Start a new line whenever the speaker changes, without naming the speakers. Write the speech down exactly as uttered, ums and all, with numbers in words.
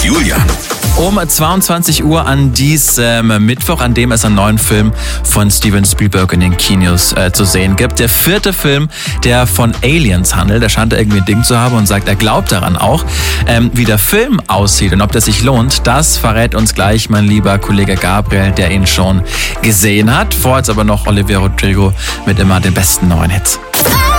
Julian.
Um zweiundzwanzig Uhr an diesem Mittwoch, an dem es einen neuen Film von Steven Spielberg in den Kinos äh, zu sehen gibt. Der vierte Film, der von Aliens handelt. Der scheint da irgendwie ein Ding zu haben und sagt, er glaubt daran auch. Ähm, wie der Film aussieht und ob der sich lohnt, das verrät uns gleich mein lieber Kollege Gabriel, der ihn schon gesehen hat. Vorher jetzt aber noch Olivia Rodrigo mit immer den besten neuen Hits.